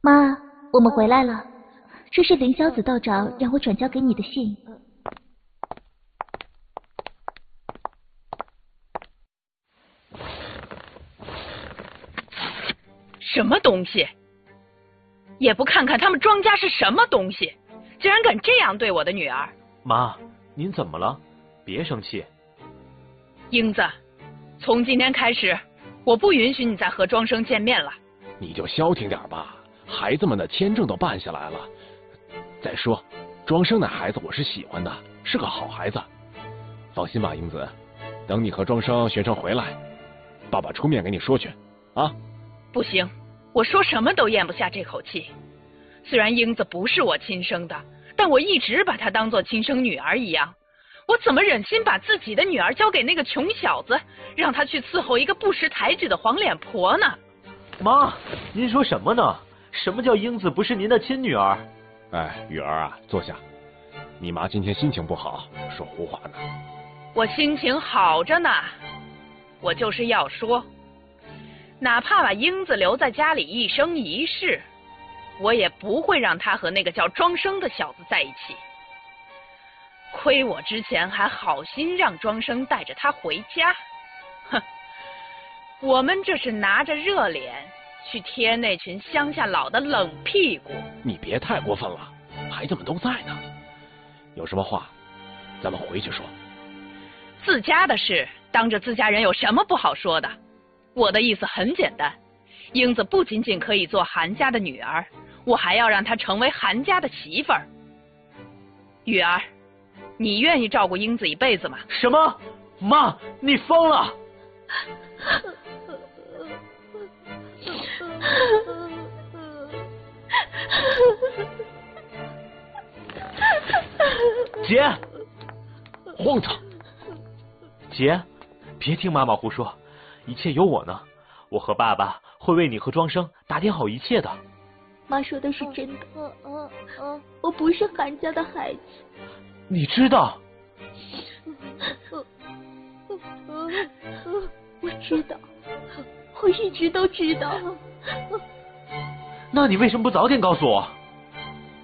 妈，我们回来了，这是林小子道长让我转交给你的信。 什么东西？也不看看他们庄家是什么东西，竟然敢这样对我的女儿！ 妈，您怎么了？别生气。 英子，从今天开始，我不允许你再和庄生见面了。 你就消停点吧，孩子们的签证都办下来了。再说，庄生那孩子我是喜欢的，是个好孩子。放心吧，英子，等你和庄生学成回来，爸爸出面给你说去啊。 不行，我说什么都咽不下这口气。虽然英子不是我亲生的，但我一直把她当作亲生女儿一样。我怎么忍心把自己的女儿交给那个穷小子，让他去伺候一个不识抬举的黄脸婆呢？ 妈，您说什么呢？什么叫英子不是您的亲女儿？ 哎，雨儿啊，坐下。你妈今天心情不好，说胡话呢。 我心情好着呢，我就是要说，哪怕把英子留在家里一生一世，我也不会让她和那个叫庄生的小子在一起。亏我之前还好心让庄生带着她回家，哼，我们这是拿着热脸去贴那群乡下佬的冷屁股。 你别太过分了，孩子们都在呢，有什么话咱们回去说。 自家的事当着自家人有什么不好说的？我的意思很简单，英子不仅仅可以做韩家的女儿，我还要让她成为韩家的媳妇儿。雨儿，你愿意照顾英子一辈子吗？ 什么？妈，你疯了！姐， 荒唐！ 姐，别听妈妈胡说，一切有我呢。我和爸爸会为你和庄生打点好一切的。 妈说的是真的，我不是韩家的孩子。 你知道？ 我知道，我一直都知道。 那你为什么不早点告诉我？